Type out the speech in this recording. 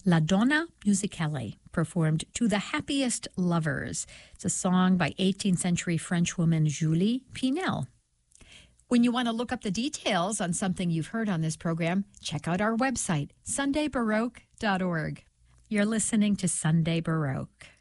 La Donna Musicale, performed To the Happiest Lovers. It's a song by 18th century French woman Julie Pinel. When you want to look up the details on something you've heard on this program, check out our website, sundaybaroque.org. You're listening to Sunday Baroque.